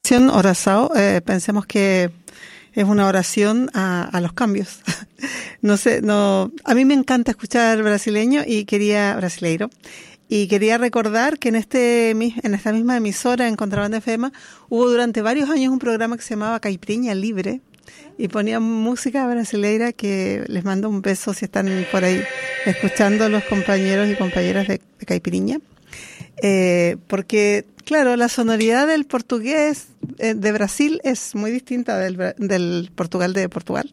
canción, Oração, pensemos que es una oración a los cambios. A mí me encanta escuchar brasileño brasileiro, y quería recordar que en esta misma emisora, en Contrabanda FM, hubo durante varios años un programa que se llamaba Caipirinha Libre, y ponían música brasileira, que les mando un beso si están por ahí escuchando los compañeros y compañeras de Caipirinha. Porque, claro, la sonoridad del portugués de Brasil es muy distinta del Portugal de Portugal.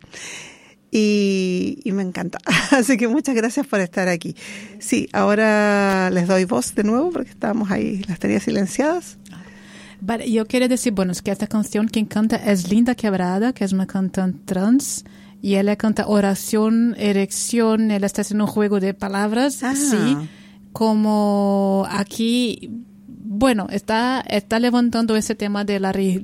Y me encanta. Así que muchas gracias por estar aquí. Sí, ahora les doy voz de nuevo porque estábamos ahí, las tenía silenciadas. Vale, yo quiero decir, es que esta canción quien canta es Linda Quebrada, que es una cantante trans, y ella canta oración, erección, ella está haciendo un juego de palabras, sí, como aquí, está levantando ese tema de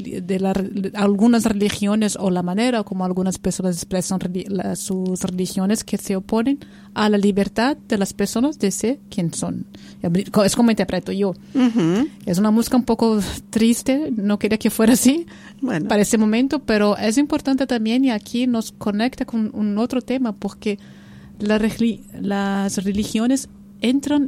algunas religiones, o la manera como algunas personas expresan sus religiones, que se oponen a la libertad de las personas de ser quien son. Es como interpreto yo. Uh-huh. Es una música un poco triste, no quería que fuera así para ese momento, pero es importante también, y aquí nos conecta con un otro tema, porque las religiones entran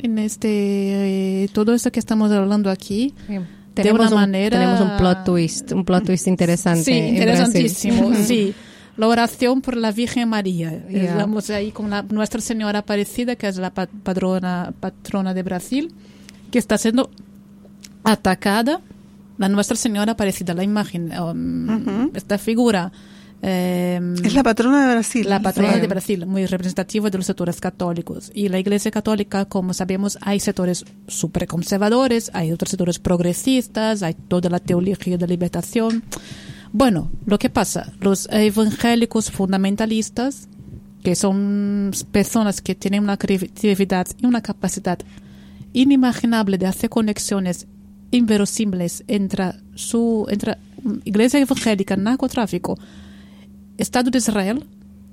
en todo esto que estamos hablando aquí, tenemos un plot twist interesante. Sí, interesantísimo, sí. La oración por la Virgen María. Estamos ahí con Nuestra Señora Aparecida, que es la patrona de Brasil, que está siendo atacada. La Nuestra Señora Aparecida, la imagen, esta figura. Es la patrona de Brasil. La patrona de Brasil, muy representativa de los sectores católicos. Y la Iglesia Católica, como sabemos, hay sectores súper conservadores, hay otros sectores progresistas, hay toda la teología de libertación. Lo que pasa, los evangélicos fundamentalistas, que son personas que tienen una creatividad y una capacidad inimaginable de hacer conexiones inverosímiles entre Iglesia Evangélica, narcotráfico, Estado de Israel,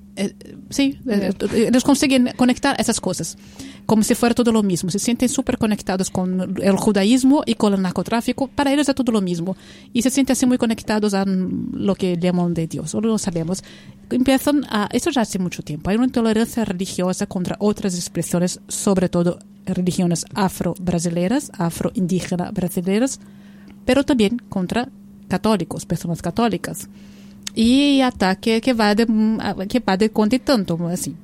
ellos consiguen conectar esas cosas como si fuera todo lo mismo. Se sienten súper conectados con el judaísmo y con el narcotráfico. Para ellos es todo lo mismo. Y se sienten así muy conectados a lo que llaman de Dios. No lo sabemos. Esto ya hace mucho tiempo. Hay una intolerancia religiosa contra otras expresiones, sobre todo religiones afro-brasileras, afro-indígenas brasileras, pero también contra católicos, personas católicas. Y ataque que va de conta y tanto, así.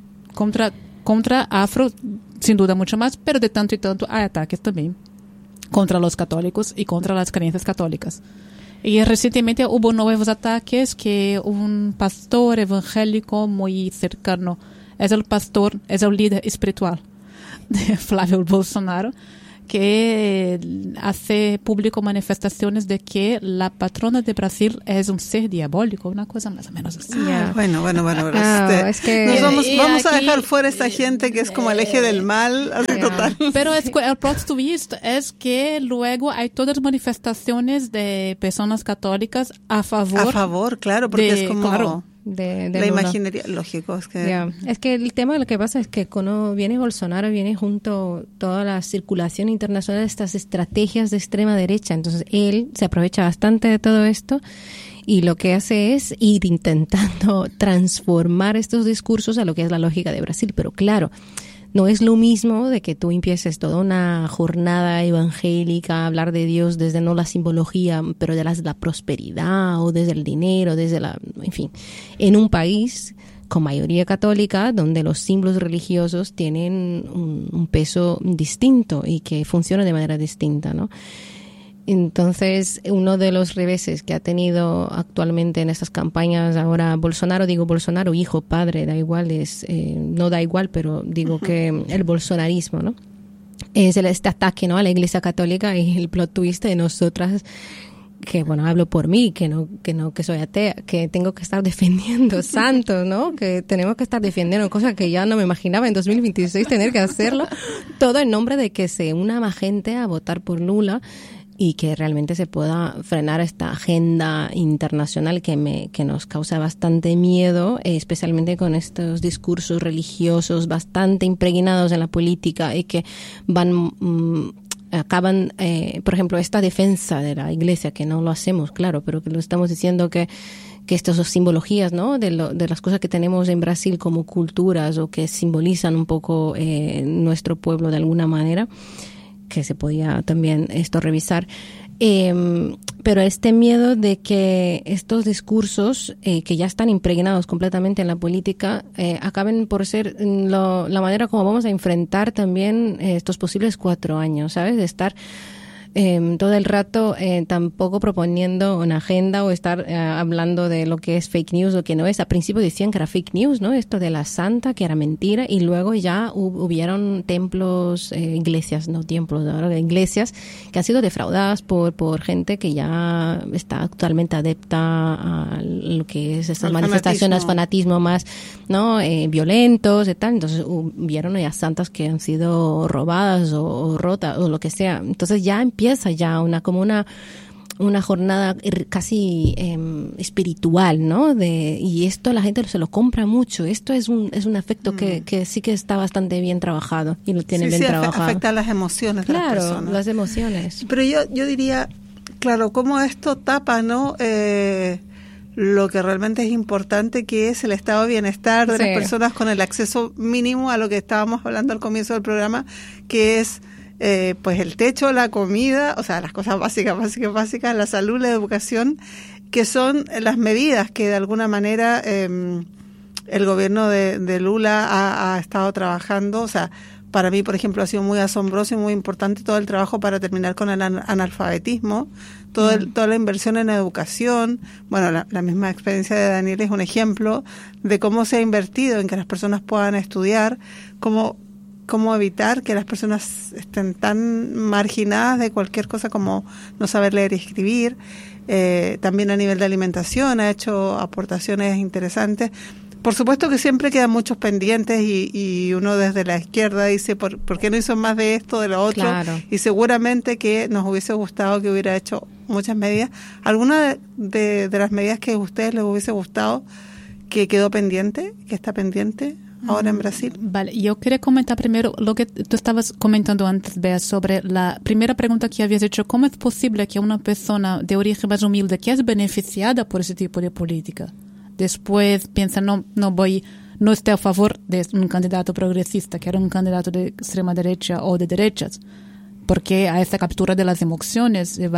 Contra afro, sin duda mucho más, pero de tanto y tanto hay ataques también contra los católicos y contra las creencias católicas. Y recientemente hubo nuevos ataques que un pastor evangélico muy cercano, es el líder espiritual de Flávio Bolsonaro, que hace público manifestaciones de que la patrona de Brasil es un ser diabólico, una cosa más o menos así. Bueno. Es que vamos a dejar fuera esta gente que es como el eje del mal, así total. Pero el plot twist es que luego hay todas manifestaciones de personas católicas a favor. Claro, porque es como... Claro. La imaginería, lógico. Es que el tema, lo que pasa es que cuando viene Bolsonaro, viene junto toda la circulación internacional de estas estrategias de extrema derecha. Entonces él se aprovecha bastante de todo esto y lo que hace es ir intentando transformar estos discursos a lo que es la lógica de Brasil. Pero claro, no es lo mismo de que tú empieces toda una jornada evangélica a hablar de Dios desde no la simbología, pero de la prosperidad o desde el dinero, en fin, en un país con mayoría católica donde los símbolos religiosos tienen un peso distinto y que funciona de manera distinta, ¿no? Entonces, uno de los reveses que ha tenido actualmente en estas campañas ahora Bolsonaro, hijo, padre, da igual, no da igual, pero digo que el bolsonarismo, ¿no? Es este ataque, ¿no?, a la Iglesia Católica y el plot twist de nosotras, que hablo por mí, que soy atea, que tengo que estar defendiendo santos, ¿no? Que tenemos que estar defendiendo cosas que ya no me imaginaba en 2026 tener que hacerlo, todo en nombre de que se una más gente a votar por Lula y que realmente se pueda frenar esta agenda internacional que nos causa bastante miedo, especialmente con estos discursos religiosos bastante impregnados en la política y que van acaban, por ejemplo, esta defensa de la Iglesia, que no lo hacemos, claro, pero que lo estamos diciendo que estas son simbologías, ¿no? De las cosas que tenemos en Brasil como culturas o que simbolizan un poco nuestro pueblo de alguna manera, que se podía también esto revisar. Pero este miedo de que estos discursos que ya están impregnados completamente en la política acaben por ser la manera como vamos a enfrentar también estos posibles 4 años, ¿sabes? De estar todo el rato tampoco proponiendo una agenda o estar hablando de lo que es fake news o que no es. Al principio decían que era fake news, ¿no? Esto de la santa, que era mentira, y luego ya hubieron templos, iglesias, no templos, ahora iglesias que han sido defraudadas por gente que ya está totalmente adepta a lo que es estas manifestaciones, fanatismo más, ¿no? Violentos y tal. Entonces hubieron ya santas que han sido robadas o rotas o lo que sea. Entonces ya empieza ya una jornada casi espiritual, ¿no? Y esto la gente se lo compra mucho. Esto es un afecto que sí que está bastante bien trabajado y lo tiene bien trabajado. Afecta a las emociones de las personas. Claro, las emociones. Pero yo diría, claro, cómo esto tapa, ¿no? Lo que realmente es importante, que es el estado de bienestar de las personas con el acceso mínimo a lo que estábamos hablando al comienzo del programa, que es pues el techo, la comida, o sea, las cosas básicas, la salud, la educación, que son las medidas que de alguna manera el gobierno de Lula ha estado trabajando. O sea, para mí, por ejemplo, ha sido muy asombroso y muy importante todo el trabajo para terminar con el analfabetismo, toda la inversión en educación. Bueno, la misma experiencia de Daniel es un ejemplo de cómo se ha invertido en que las personas puedan estudiar, cómo evitar que las personas estén tan marginadas de cualquier cosa como no saber leer y escribir. También a nivel de alimentación ha hecho aportaciones interesantes. Por supuesto que siempre quedan muchos pendientes y uno desde la izquierda dice, ¿por qué no hizo más de esto, de lo otro? Claro. Y seguramente que nos hubiese gustado que hubiera hecho muchas medidas. ¿Alguna de las medidas que a ustedes les hubiese gustado que quedó pendiente, que está pendiente ahora en Brasil? Vale, yo quería comentar primero lo que tú estabas comentando antes, Bea, sobre la primera pregunta que habías hecho. ¿Cómo es posible que una persona de origen más humilde que es beneficiada por ese tipo de política después piensa no esté a favor de un candidato progresista, que era un candidato de extrema derecha o de derechas? Porque a esta captura de las emociones se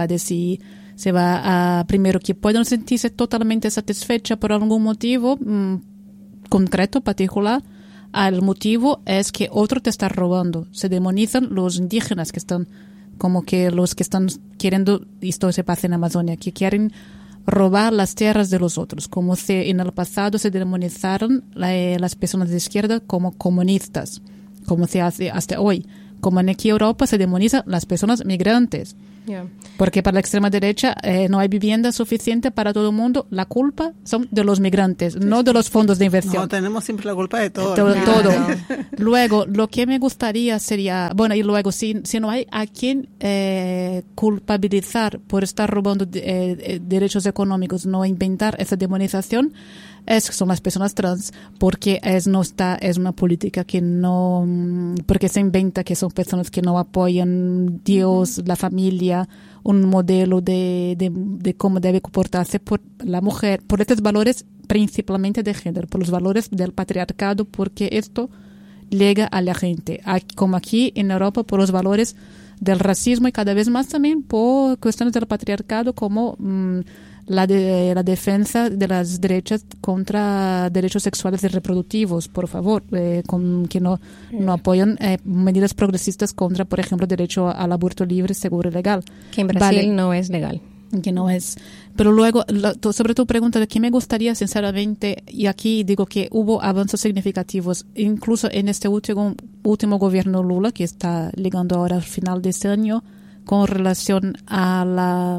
va a primero que puedan sentirse totalmente satisfecha por algún motivo concreto, particular. El motivo es que otro te está robando. Se demonizan los indígenas, que están como que los que están queriendo, esto se pasa en Amazonia, que quieren robar las tierras de los otros, como si en el pasado se demonizaron las personas de izquierda como comunistas, como se hace hasta hoy. Como en aquí Europa se demonizan las personas migrantes. Yeah. Porque para la extrema derecha no hay vivienda suficiente para todo el mundo. La culpa son de los migrantes, no de los fondos de inversión. No, tenemos siempre la culpa de todo. Todo. Luego, lo que me gustaría sería, bueno, y luego, si no hay a quien culpabilizar por estar robando derechos económicos, no inventar esa demonización, son las personas trans, porque es una política que no, porque se inventa que son personas que no apoyan Dios, la familia, un modelo de cómo debe comportarse por la mujer, por estos valores principalmente de género, por los valores del patriarcado, porque esto llega a la gente, como aquí en Europa, por los valores del racismo y cada vez más también por cuestiones del patriarcado, como la defensa de las derechas contra derechos sexuales y reproductivos, por favor, que no apoyan medidas progresistas contra, por ejemplo, derecho al aborto libre, seguro y legal. Que en Brasil no es legal. Que no es. Pero luego, sobre tu pregunta de qué me gustaría, sinceramente, y aquí digo que hubo avances significativos, incluso en este último gobierno Lula, que está llegando ahora al final de este año, con relación a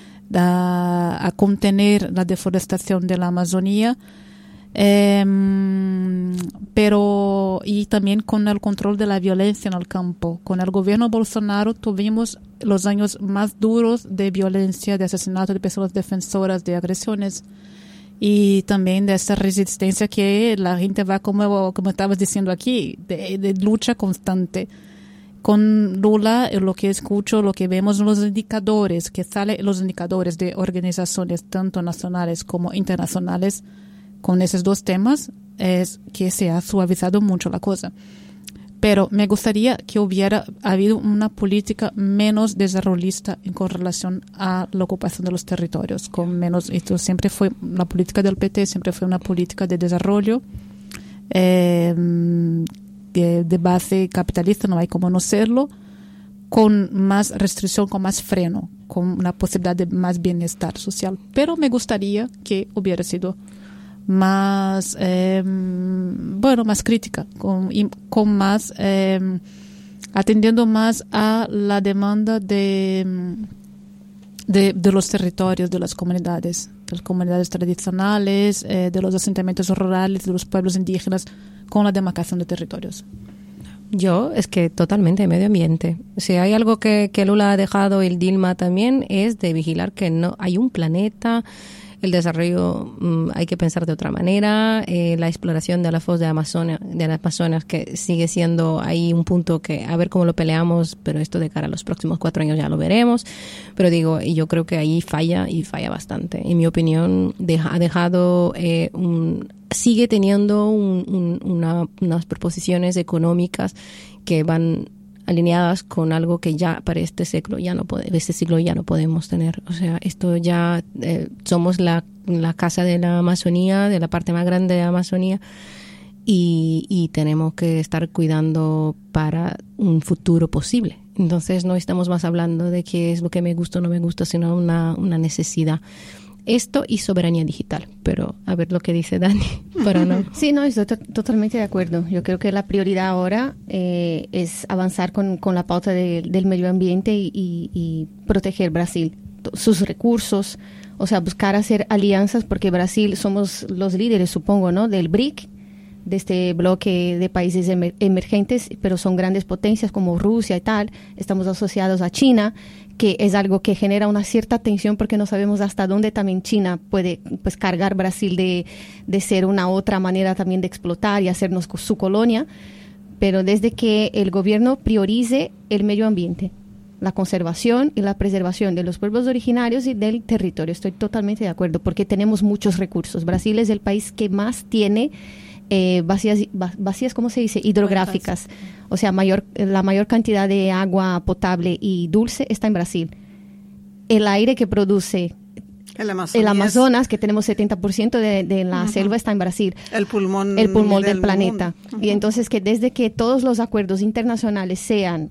contener la deforestación de la Amazonía, pero y también con el control de la violencia en el campo. Con el gobierno Bolsonaro tuvimos los años más duros de violencia, de asesinato de personas defensoras, de agresiones y también de esa resistencia que la gente va, como estabas diciendo aquí, de lucha constante. Con Lula, lo que escucho, lo que vemos en los indicadores, que salen los indicadores de organizaciones tanto nacionales como internacionales con esos dos temas, es que se ha suavizado mucho la cosa. Pero me gustaría que hubiera habido una política menos desarrollista con relación a la ocupación de los territorios. Con menos, esto siempre fue la política del PT, siempre fue una política de desarrollo de base capitalista, no hay como no serlo, con más restricción, con más freno, con una posibilidad de más bienestar social. Pero me gustaría que hubiera sido más, más crítica, con más, atendiendo más a la demanda de los territorios, de las comunidades tradicionales, de los asentamientos rurales, de los pueblos indígenas, con la demarcación de territorios. Yo, es que totalmente medio ambiente. Si hay algo que Lula ha dejado, el Dilma también, es de vigilar que no hay un planeta. El desarrollo hay que pensar de otra manera. La exploración de la foz de Amazonas, que sigue siendo ahí un punto que a ver cómo lo peleamos, pero esto de cara a los próximos 4 años ya lo veremos. Pero digo, yo creo que ahí falla bastante. En mi opinión, ha dejado sigue teniendo unas proposiciones económicas que van alineadas con algo que ya para este siglo ya no podemos tener. O sea, esto ya somos la casa de la Amazonía, de la parte más grande de la Amazonía, y tenemos que estar cuidando para un futuro posible. Entonces no estamos más hablando de qué es lo que me gusta o no me gusta, sino una necesidad. Esto y soberanía digital, pero a ver lo que dice Dani, para no. Sí, no, estoy totalmente de acuerdo. Yo creo que la prioridad ahora es avanzar con la pauta del medio ambiente y proteger Brasil, sus recursos, o sea, buscar hacer alianzas, porque Brasil somos los líderes, supongo, ¿no?, del BRIC, de este bloque de países emergentes, pero son grandes potencias como Rusia y tal. Estamos asociados a China, que es algo que genera una cierta tensión porque no sabemos hasta dónde también China puede pues cargar Brasil de ser una otra manera también de explotar y hacernos su colonia. Pero desde que el gobierno priorice el medio ambiente, la conservación y la preservación de los pueblos originarios y del territorio, estoy totalmente de acuerdo, porque tenemos muchos recursos. Brasil es el país que más tiene vacías, ¿cómo se dice?, hidrográficas. O sea, la mayor cantidad de agua potable y dulce está en Brasil. El aire que produce el Amazonas, que tenemos 70% de la selva, está en Brasil. El pulmón del planeta. Y entonces que desde que todos los acuerdos internacionales sean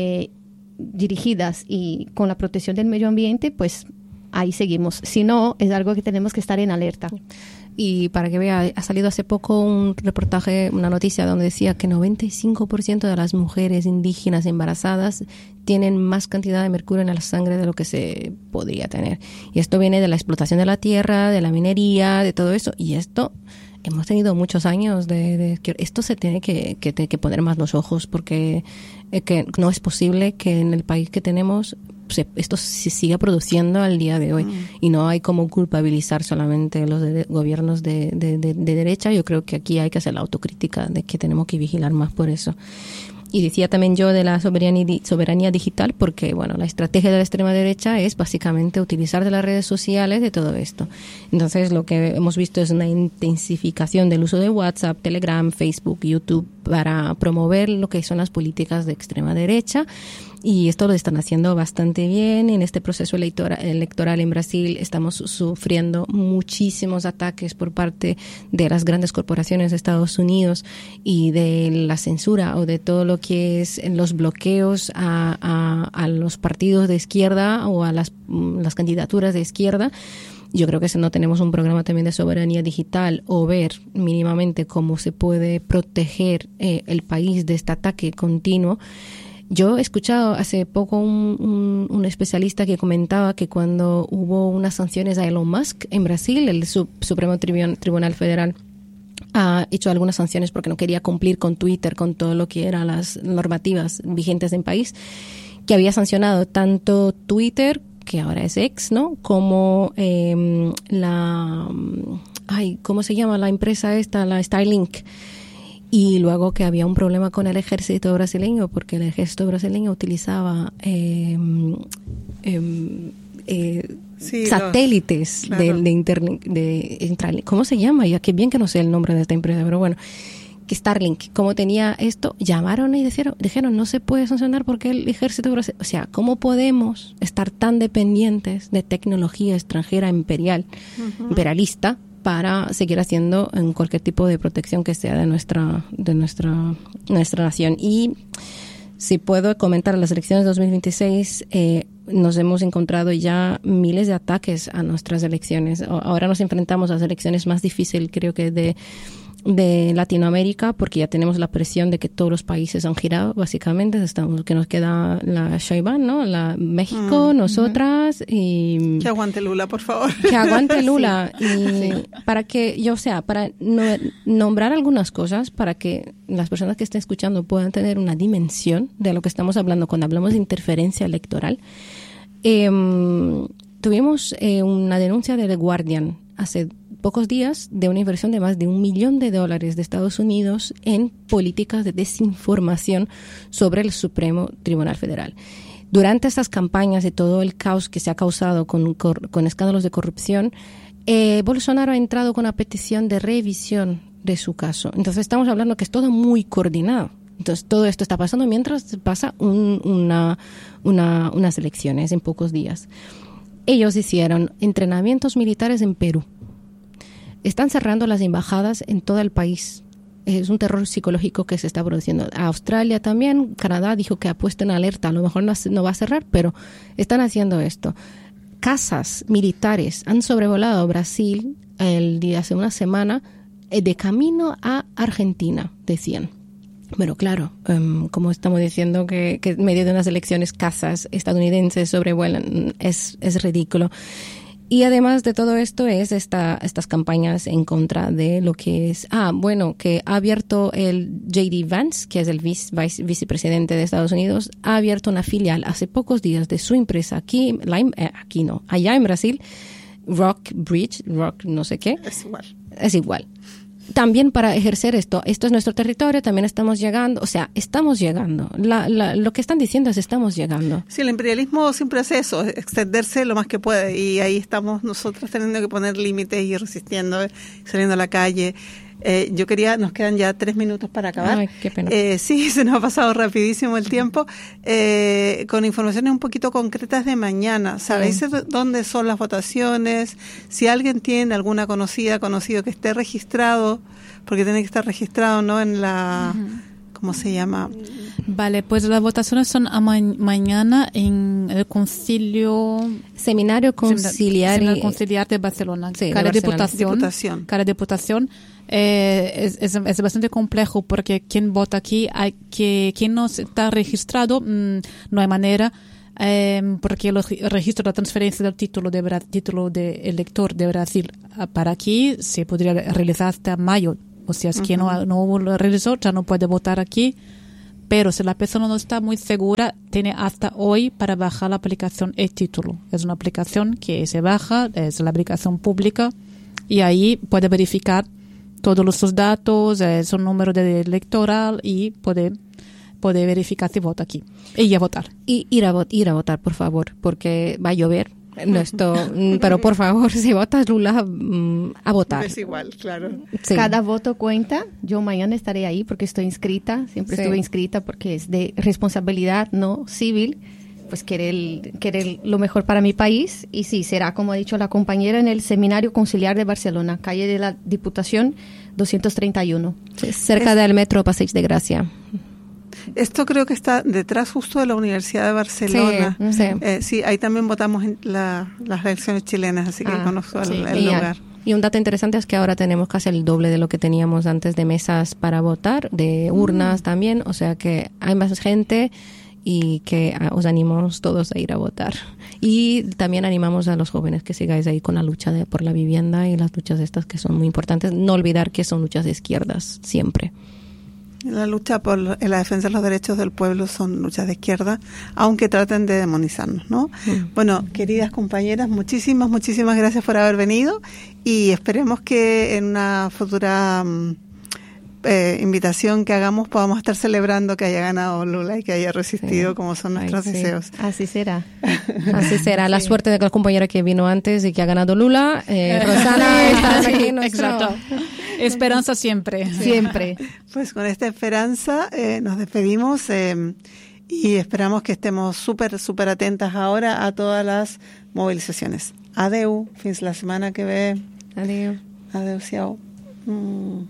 dirigidas y con la protección del medio ambiente, pues ahí seguimos. Si no, es algo que tenemos que estar en alerta. Y para que vea, ha salido hace poco un reportaje, una noticia donde decía que 95% de las mujeres indígenas embarazadas tienen más cantidad de mercurio en la sangre de lo que se podría tener. Y esto viene de la explotación de la tierra, de la minería, de todo eso. Y esto hemos tenido muchos años de que esto se tiene que poner más los ojos, porque que no es posible que en el país que tenemos esto se siga produciendo al día de hoy. Y no hay como culpabilizar solamente los gobiernos de derecha. Yo creo que aquí hay que hacer la autocrítica de que tenemos que vigilar más por eso. Y decía también yo de la soberanía digital, porque bueno, la estrategia de la extrema derecha es básicamente utilizar de las redes sociales de todo esto. Entonces lo que hemos visto es una intensificación del uso de WhatsApp, Telegram, Facebook, YouTube para promover lo que son las políticas de extrema derecha. Y esto lo están haciendo bastante bien. En este proceso electoral en Brasil estamos sufriendo muchísimos ataques por parte de las grandes corporaciones de Estados Unidos y de la censura o de todo lo que es los bloqueos a los partidos de izquierda o a las candidaturas de izquierda. Yo creo que si no tenemos un programa también de soberanía digital o ver mínimamente cómo se puede proteger el país de este ataque continuo. Yo he escuchado hace poco un especialista que comentaba que cuando hubo unas sanciones a Elon Musk en Brasil, el Supremo Tribunal Federal ha hecho algunas sanciones porque no quería cumplir con Twitter, con todo lo que eran las normativas vigentes en país, que había sancionado tanto Twitter, que ahora es X, ¿no?, como ¿cómo se llama la empresa esta? La Starlink, Y luego que había un problema con el ejército brasileño, porque el ejército brasileño utilizaba satélites de internet, ¿cómo se llama? Ya que bien que no sé el nombre de esta empresa, pero bueno, que Starlink, como tenía esto, llamaron y dijeron no se puede sancionar porque el ejército brasileño, o sea, ¿cómo podemos estar tan dependientes de tecnología extranjera imperialista para seguir haciendo en cualquier tipo de protección que sea de nuestra nación? Y si puedo comentar, las elecciones de 2026 nos hemos encontrado ya miles de ataques a nuestras elecciones. Ahora nos enfrentamos a las elecciones más difíciles, creo que de Latinoamérica, porque ya tenemos la presión de que todos los países han girado, básicamente. Que nos queda la Sheinbaum, ¿no? México, nosotras y... Que aguante Lula, por favor. Que aguante Lula. Sí. Y para que, para nombrar algunas cosas, para que las personas que estén escuchando puedan tener una dimensión de lo que estamos hablando cuando hablamos de interferencia electoral. Tuvimos una denuncia de The Guardian hace pocos días de una inversión de más de $1 millón de Estados Unidos en políticas de desinformación sobre el Supremo Tribunal Federal. Durante estas campañas y todo el caos que se ha causado con escándalos de corrupción, Bolsonaro ha entrado con una petición de revisión de su caso. Entonces estamos hablando que es todo muy coordinado. Entonces todo esto está pasando mientras pasa unas elecciones en pocos días. Ellos hicieron entrenamientos militares en Perú. Están cerrando las embajadas en todo el país. Es un terror psicológico que se está produciendo. Australia también, Canadá dijo que ha puesto en alerta. A lo mejor no va a cerrar, pero están haciendo esto. Casas militares han sobrevolado Brasil hace una semana de camino a Argentina, decían. Bueno, claro, como estamos diciendo que en medio de unas elecciones casas estadounidenses sobrevuelan, es ridículo. Y además de todo esto es estas campañas en contra de lo que es... que ha abierto el J.D. Vance, que es el vicepresidente de Estados Unidos, ha abierto una filial hace pocos días de su empresa allá en Brasil, Rock no sé qué. Es igual. También para ejercer esto es nuestro territorio, también estamos llegando, lo que están diciendo es estamos llegando. Sí, el imperialismo siempre hace eso, extenderse lo más que puede, y ahí estamos nosotros teniendo que poner límites y resistiendo, saliendo a la calle. Nos quedan ya 3 minutos para acabar. Ay, qué pena. Sí, se nos ha pasado rapidísimo el tiempo. Con informaciones un poquito concretas de mañana. ¿Sabéis dónde son las votaciones? Si alguien tiene alguna conocido que esté registrado, porque tiene que estar registrado, ¿no? En la... ¿Cómo se llama? Vale, pues las votaciones son mañana en el Seminario Conciliar de Barcelona. Sí, Cada de Barcelona. diputación es bastante complejo, porque quien vota aquí, quien no está registrado, no hay manera, porque el registro de la transferencia del título de elector de Brasil para aquí se podría realizar hasta mayo. O sea, es que no lo realizó, ya no puede votar aquí. Pero si la persona no está muy segura, tiene hasta hoy para bajar la aplicación e-título. Es una aplicación que se baja, es la aplicación pública, y ahí puede verificar todos sus datos, su número de electoral, y puede verificar si vota aquí. Y a votar. Y ir a votar, por favor, porque va a llover. Pero por favor, si votas Lula, a votar. Es igual, claro. Sí. Cada voto cuenta. Yo mañana estaré ahí porque estoy inscrita. Siempre estuve inscrita porque es de responsabilidad no civil, pues querer lo mejor para mi país. Y sí, será, como ha dicho la compañera, en el Seminario Conciliar de Barcelona, calle de la Diputación 231. Cerca del metro Passeig de Gracia. Esto creo que está detrás justo de la Universidad de Barcelona. Sí, ahí también votamos en las elecciones chilenas, así que conozco el lugar. Y un dato interesante es que ahora tenemos casi el doble de lo que teníamos antes de mesas para votar, de urnas también, o sea que hay más gente y que os animamos todos a ir a votar. Y también animamos a los jóvenes que sigáis ahí con la lucha por la vivienda y las luchas estas que son muy importantes. No olvidar que son luchas de izquierdas siempre. La lucha por la defensa de los derechos del pueblo son luchas de izquierda, aunque traten de demonizarnos, ¿no? Bueno, queridas compañeras, muchísimas gracias por haber venido, y esperemos que en una futura invitación que hagamos podamos estar celebrando que haya ganado Lula y que haya resistido, como son nuestros deseos. Así será. Así será. La suerte de la compañera que vino antes y que ha ganado Lula. Rosana, estás aquí. Exacto. Esperanza siempre. Siempre. Pues con esta esperanza nos despedimos y esperamos que estemos súper atentas ahora a todas las movilizaciones. Adeu, fins la semana que ve. Adeu. Adeu-siau.